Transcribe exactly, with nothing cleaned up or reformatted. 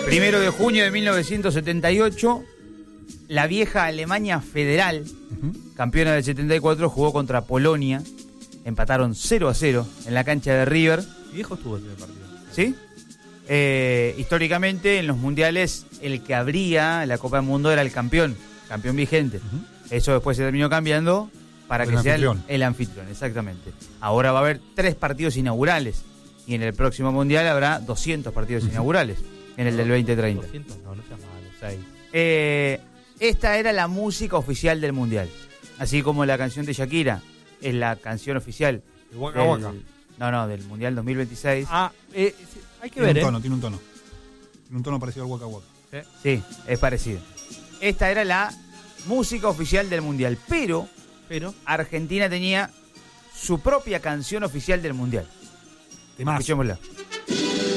Primero de junio de mil novecientos setenta y ocho, la vieja Alemania Federal, uh-huh. campeona del setenta y cuatro, jugó contra Polonia. Empataron cero a cero en la cancha de River. Viejo estuvo ese partido. ¿Sí? Eh, históricamente, en los mundiales, el que abría la Copa del Mundo era el campeón, campeón vigente. Uh-huh. Eso después se terminó cambiando para el que sea el, el anfitrión, exactamente. Ahora va a haber tres partidos inaugurales y en el próximo mundial habrá doscientos partidos uh-huh. inaugurales, en el del veinte treinta. doscientos no, no seas malo, seis. Eh, esta era la música oficial del mundial, así como la canción de Shakira es la canción oficial. El Waka Waka. No, no, del mundial dos mil veintiséis. Ah, eh, hay que tiene ver, un tono, ¿eh? Tiene un tono, tiene un tono parecido al Waka Waka. ¿Sí? Sí, es parecido. Esta era la música oficial del mundial, pero, pero Argentina tenía su propia canción oficial del mundial. Temazo. Escuchémosla.